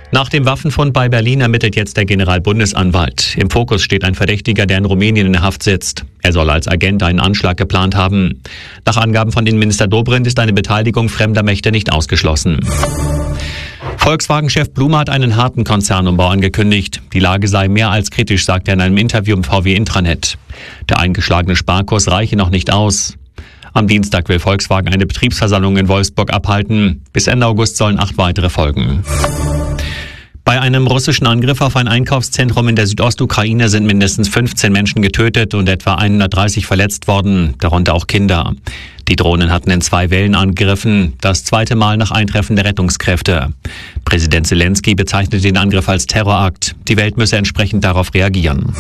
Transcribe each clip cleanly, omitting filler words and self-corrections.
Nach dem Waffenfund bei Berlin ermittelt jetzt der Generalbundesanwalt. Im Fokus steht ein Verdächtiger, der in Rumänien in Haft sitzt. Er soll als Agent einen Anschlag geplant haben. Nach Angaben von Innenminister Dobrindt ist eine Beteiligung fremder Mächte nicht ausgeschlossen. Volkswagen-Chef Blume hat einen harten Konzernumbau angekündigt. Die Lage sei mehr als kritisch, sagt er in einem Interview im VW Intranet. Der eingeschlagene Sparkurs reiche noch nicht aus. Am Dienstag will Volkswagen eine Betriebsversammlung in Wolfsburg abhalten. Bis Ende August sollen 8 weitere folgen. Bei einem russischen Angriff auf ein Einkaufszentrum in der Südostukraine sind mindestens 15 Menschen getötet und etwa 130 verletzt worden, darunter auch Kinder. Die Drohnen hatten in 2 Wellen angegriffen, das zweite Mal nach Eintreffen der Rettungskräfte. Präsident Zelensky bezeichnete den Angriff als Terrorakt. Die Welt müsse entsprechend darauf reagieren.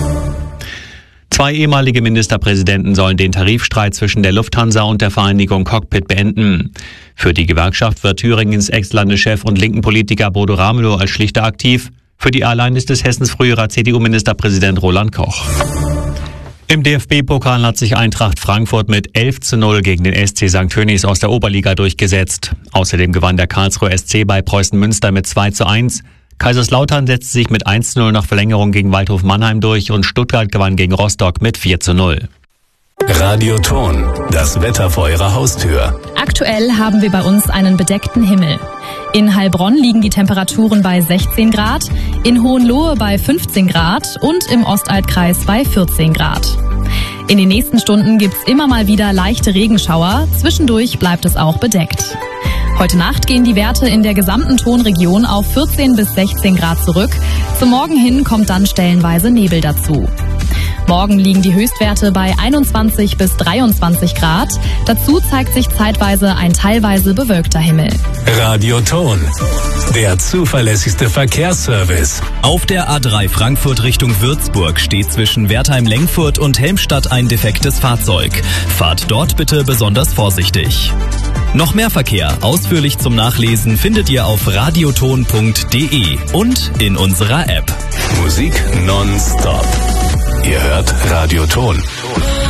2 ehemalige Ministerpräsidenten sollen den Tarifstreit zwischen der Lufthansa und der Vereinigung Cockpit beenden. Für die Gewerkschaft wird Thüringens Ex-Landeschef und linken Politiker Bodo Ramelow als Schlichter aktiv. Für die Airline ist es Hessens früherer CDU-Ministerpräsident Roland Koch. Im DFB-Pokal hat sich Eintracht Frankfurt mit 11:0 gegen den SC St. Tönnies aus der Oberliga durchgesetzt. Außerdem gewann der Karlsruher SC bei Preußen Münster mit 2:1. Kaiserslautern setzte sich mit 1:0 nach Verlängerung gegen Waldhof Mannheim durch und Stuttgart gewann gegen Rostock mit 4:0. Radioton, das Wetter vor Ihrer Haustür. Aktuell haben wir bei uns einen bedeckten Himmel. In Heilbronn liegen die Temperaturen bei 16 Grad, in Hohenlohe bei 15 Grad und im Ostaltkreis bei 14 Grad. In den nächsten Stunden gibt's immer mal wieder leichte Regenschauer, zwischendurch bleibt es auch bedeckt. Heute Nacht gehen die Werte in der gesamten Tonregion auf 14 bis 16 Grad zurück. Zum Morgen hin kommt dann stellenweise Nebel dazu. Morgen liegen die Höchstwerte bei 21 bis 23 Grad. Dazu zeigt sich zeitweise ein teilweise bewölkter Himmel. Radioton, der zuverlässigste Verkehrsservice. Auf der A3 Frankfurt Richtung Würzburg steht zwischen Wertheim-Lengfurt und Helmstadt ein defektes Fahrzeug. Fahrt dort bitte besonders vorsichtig. Noch mehr Verkehr ausführlich zum Nachlesen findet ihr auf radioton.de und in unserer App. Musik nonstop. Ihr hört Radioton.